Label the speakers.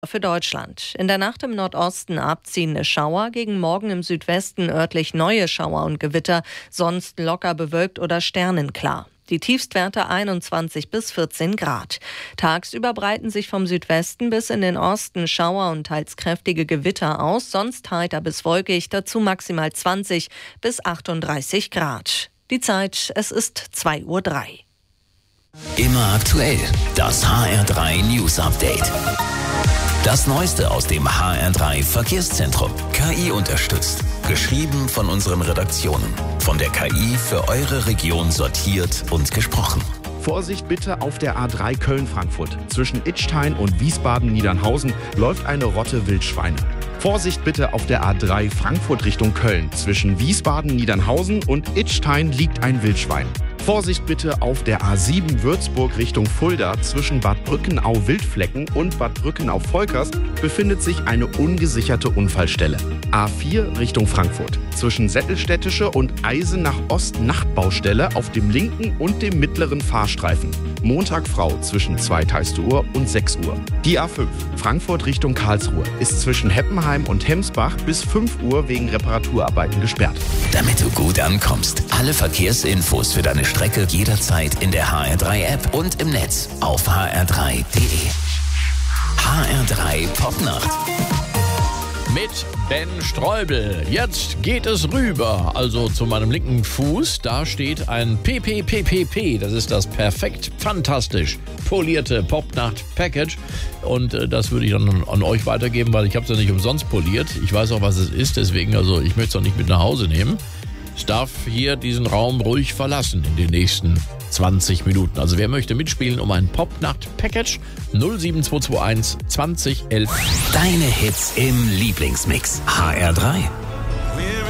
Speaker 1: Für Deutschland. In der Nacht im Nordosten abziehende Schauer, gegen Morgen im Südwesten örtlich neue Schauer und Gewitter, sonst locker bewölkt oder sternenklar. Die Tiefstwerte 21 bis 14 Grad. Tagsüber breiten sich vom Südwesten bis in den Osten Schauer und teils kräftige Gewitter aus, sonst heiter bis wolkig, dazu maximal 20 bis 38 Grad. Die Zeit, es ist 2:03 Uhr.
Speaker 2: Immer aktuell, das HR3 News Update. Das Neueste aus dem HR3 Verkehrszentrum. KI unterstützt. Geschrieben von unseren Redaktionen. Von der KI für eure Region sortiert und gesprochen.
Speaker 3: Vorsicht bitte auf der A3 Köln-Frankfurt. Zwischen Idstein und Wiesbaden-Niedernhausen läuft eine Rotte Wildschweine. Vorsicht bitte auf der A3 Frankfurt Richtung Köln. Zwischen Wiesbaden-Niedernhausen und Idstein liegt ein Wildschwein. Vorsicht bitte auf der A7 Würzburg Richtung Fulda. Zwischen Bad Brückenau-Wildflecken und Bad Brückenau-Volkers befindet sich eine ungesicherte Unfallstelle. A4 Richtung Frankfurt. Zwischen Sättelstädtische und Eisenach Ost Nachtbaustelle auf dem linken und dem mittleren Fahrstreifen. Montag Frau zwischen 2 Uhr und 6 Uhr. Die A5 Frankfurt Richtung Karlsruhe ist zwischen Heppenheim und Hemsbach bis 5 Uhr wegen Reparaturarbeiten gesperrt.
Speaker 2: Damit du gut ankommst, alle Verkehrsinfos für deine Strecke jederzeit in der HR3-App und im Netz auf hr3.de. HR3 Popnacht.
Speaker 4: Mit Ben Streubel. Jetzt geht es rüber, also zu meinem linken Fuß. Da steht ein PPPPP. Das ist das perfekt, fantastisch polierte Popnacht-Package. Und das würde ich dann an euch weitergeben, weil ich habe es ja nicht umsonst poliert. Ich weiß auch, was es ist, deswegen, also ich möchte es auch nicht mit nach Hause nehmen. Es darf hier diesen Raum ruhig verlassen in den nächsten 20 Minuten. Also wer möchte mitspielen um ein Popnacht-Package? 07221 2011.
Speaker 2: Deine Hits im Lieblingsmix. HR3.